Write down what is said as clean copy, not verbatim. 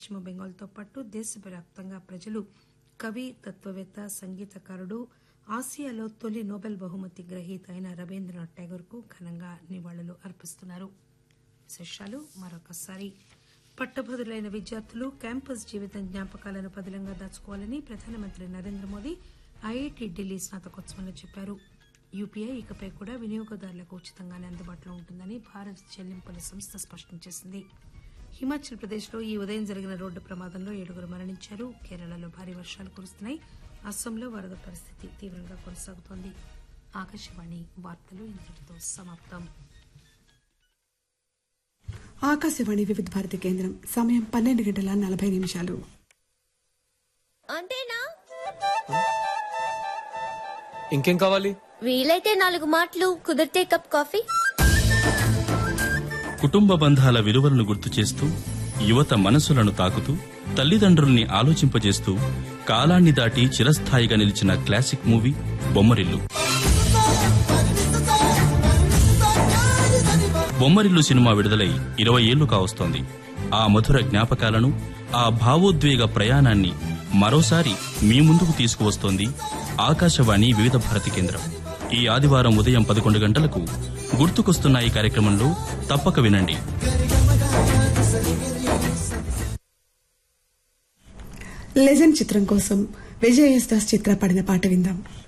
పశ్చిమ బెంగాల్తో పాటు దేశవ్యాప్తంగా ప్రజలు కవి, తత్వవేత్త, సంగీతకారుడు, ఆసియాలో తొలి నోబెల్ బహుమతి గ్రహీత అయిన రవీంద్రనాథ్ ఠాగూర్ కు ఘనంగా నివాళులు అర్పిస్తున్నారు. పట్టభద్రులైన విద్యార్థులు క్యాంపస్ జీవితం జ్ఞాపకాలను పదిలంగా దాచుకోవాలని ప్రధానమంత్రి నరేంద్ర మోదీ ఐఐటి ఢిల్లీ స్నాతకోత్సవంలో చెప్పారు. యూపీఐ ఇకపై కూడా వినియోగదారులకు ఉచితంగానే అందుబాటులో ఉంటుందని భారత్ చెల్లింపుల సంస్థ స్పష్టం చేసింది. హిమాచల్ ప్రదేశ్ లో ఈ ఉదయం జరిగిన రోడ్డు ప్రమాదంలో 7 మరణించారు. కేరళలో భారీ వర్షాలు కురుస్తున్నాయి. అస్సాంలో వరద పరిస్థితి తీవ్రంగా కొనసాగుతోంది. ఆకాశవాణి వార్తలు ఇంతటితో సమాప్తం. ఆకాశవాణి వివిధ భారతి కేంద్రం. సమయం 12:40. అంతేనా? ఇంకేం కావాలి? వీలైతే 4 మాటలు, కుదిరితే కప్ కాఫీ. కుటుంబ బంధాల విలువలను గుర్తు చేస్తూ, యువత మనసులను తాకుతూ, తల్లిదండ్రుల్ని ఆలోచింపజేస్తూ, కాలాన్ని దాటి చిరస్థాయిగా నిలిచిన classic movie Bommarillu. Bommarillu cinema విడుదలై 20 ఏళ్లు కావస్తోంది. ఆ మధుర జ్ఞాపకాలను, ఆ భావోద్వేగ ప్రయాణాన్ని మరోసారి మీ ముందుకు తీసుకువస్తోంది ఆకాశవాణి వివిధ భారతి కేంద్రం. ఈ ఆదివారం ఉదయం 11 గంటలకు గుర్తుకొస్తున్న ఈ కార్యక్రమంలో తప్పక వినండి. లెజెండ్ చిత్రం కోసం విజయ్ ఎస్ దాస్ చిత్ర పాడిన పాట విందాం.